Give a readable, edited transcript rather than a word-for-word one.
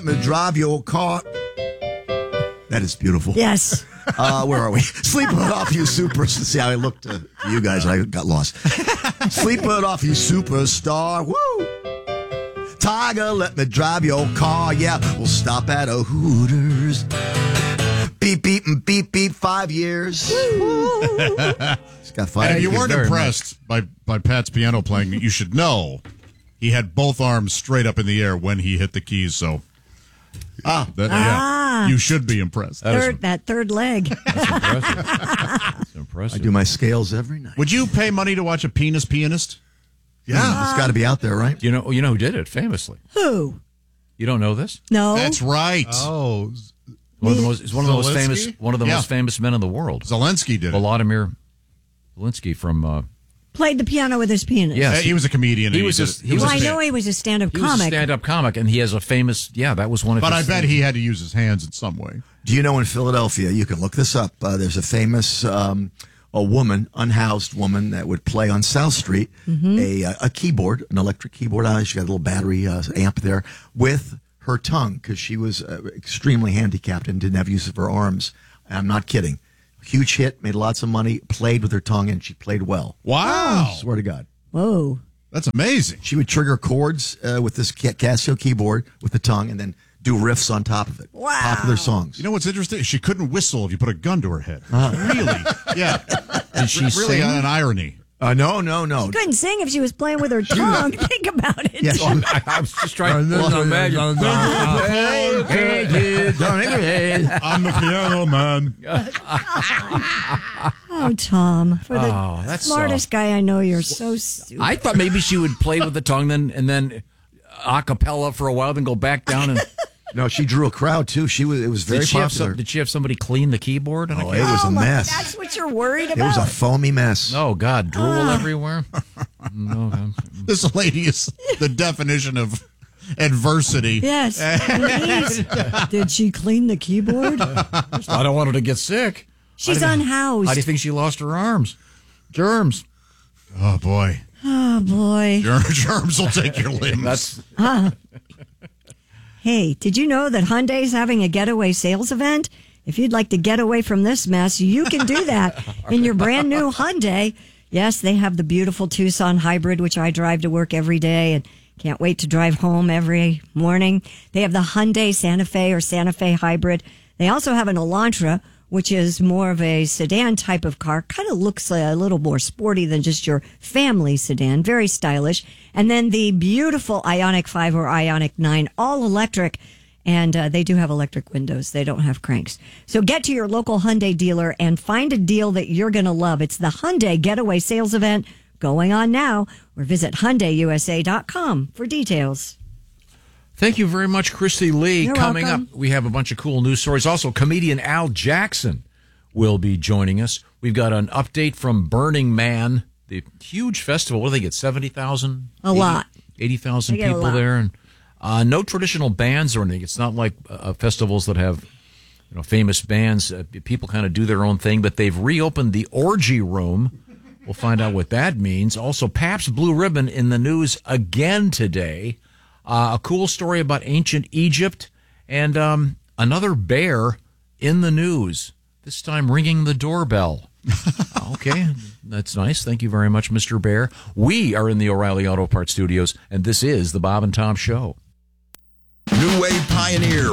Drive your car. That is beautiful. Yes. Where are we? Sleep it off, you supers. See how I looked to you guys. I got lost. Sleep it off, you superstar. Woo! Tiger, let me drive your car. Yeah, we'll stop at a Hooters. Beep, beep, and beep, beep, 5 years. It's got 5 years. You weren't impressed by Pat's piano playing. You should know he had both arms straight up in the air when he hit the keys, so... you should be impressed. That third leg. That's impressive. That's impressive. I do my scales every night. Would you pay money to watch a penis pianist? Yeah, it's got to be out there, right? You know who did it famously? Who? You don't know this? No. That's right. Oh, One of the most Zelensky? most famous men in the world. Zelensky did it. Volodymyr Zelensky from Played the piano with his penis. Yes. He was a comedian. He was I know he was a stand-up he was a comic. stand-up comic, and he has a famous that was one of But his I bet things. he had to use his hands in some way. Do you know in Philadelphia, you can look this up, there's a famous a woman, unhoused woman, that would play on South Street a keyboard, an electric keyboard. She got a little battery amp there with her tongue because she was extremely handicapped and didn't have use of her arms. I'm not kidding. Huge hit, made lots of money, played with her tongue, and she played well. Wow. Swear to God. Whoa. That's amazing. She would trigger chords with this Casio keyboard with the tongue and then do riffs on top of it. Wow. Popular songs. You know what's interesting? She couldn't whistle if you put a gun to her head. Really? Yeah. Did she really sing? an irony. No. She couldn't sing if she was playing with her tongue. Think about it. Yeah, I was just trying to imagine. I'm the piano man. Oh, Tom. For the that's smartest guy I know, you're so stupid. I thought maybe she would play with the tongue and then a cappella for a while, then go back down and. No, she drew a crowd too. It was very popular. Did she have somebody clean the keyboard? It was a mess. That's what you're worried It about? was a foamy mess. Oh God, drool everywhere. No, This lady is the definition of adversity. Yes. Please. Did she clean the keyboard? I don't want her to get sick. She's unhoused. How do you think she lost her arms? Germs. Oh, boy. Oh, boy. Germs will take your limbs. Hey, did you know that Hyundai's having a getaway sales event? If you'd like to get away from this mess, you can do that in your brand new Hyundai. Yes, they have the beautiful Tucson hybrid, which I drive to work every day and can't wait to drive home every morning. They have the Hyundai Santa Fe or Santa Fe hybrid. They also have an Elantra, which is more of a sedan type of car. Kind of looks a little more sporty than just your family sedan. Very stylish. And then the beautiful Ioniq 5 or Ioniq 9, all electric. And they do have electric windows. They don't have cranks. So get to your local Hyundai dealer and find a deal that you're going to love. It's the Hyundai Getaway Sales Event going on now. Or visit HyundaiUSA.com for details. Thank you very much, Christy Lee. You're Coming welcome. up, we have a bunch of cool news stories. Also, comedian Al Jackson will be joining us. We've got an update from Burning Man, the huge festival. What do they get, 70,000? A lot. 80,000 They get a people lot. there. And no traditional bands or anything. It's not like festivals that have famous bands. People kind of do their own thing, but they've reopened the Orgy Room. We'll find out what that means. Also, Pabst Blue Ribbon in the news again today. A cool story about ancient Egypt, and another bear in the news, this time ringing the doorbell. Okay, that's nice. Thank you very much, Mr. Bear. We are in the O'Reilly Auto Parts Studios, and this is the Bob and Tom Show. New Wave Pioneer